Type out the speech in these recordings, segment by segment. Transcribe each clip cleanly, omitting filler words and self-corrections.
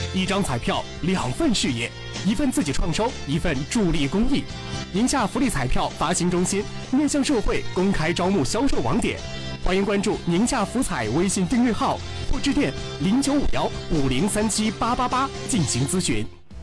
一张彩票2份事业，一份自己创收，一份助力公益。宁夏福利彩票发行中心面向社会公开招募销售网点，欢迎关注宁夏福彩微信订阅号或致电0951503788进行咨询。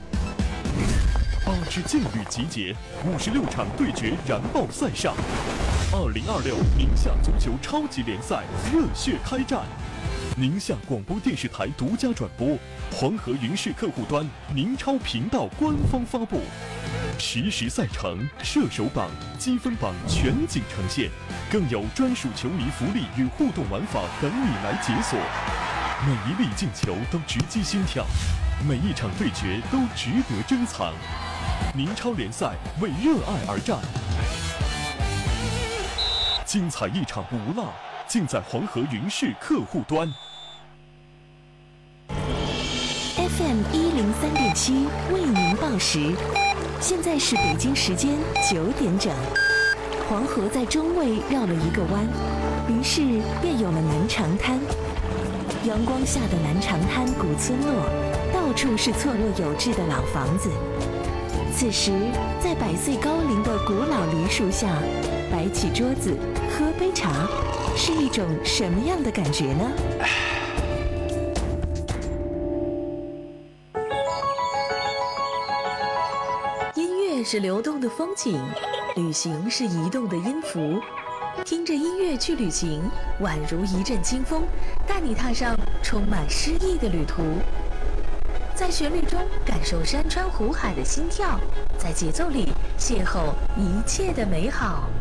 8支劲旅集结，56场对决燃爆赛上，2026宁夏足球超级联赛热血开战。宁夏广播电视台独家转播，黄河云视客户端宁超频道官方发布，实时赛程、射手榜、积分榜全景呈现，更有专属球迷福利与互动玩法等你来解锁。每一粒进球都直击心跳，每一场对决都值得珍藏。宁超联赛为热爱而战，精彩一场不落，尽在黄河云视客户端。 FM 103.7为您报时，现在是北京时间9点整。黄河在中卫绕了一个弯，于是便有了南长滩。阳光下的南长滩古村落，到处是错落有致的老房子。此时，在100岁高龄的古老梨树下，摆起桌子，喝杯茶，是一种什么样的感觉呢？音乐是流动的风景，旅行是移动的音符。听着音乐去旅行，宛如一阵清风，带你踏上充满诗意的旅途。在旋律中感受山川湖海的心跳，在节奏里邂逅一切的美好。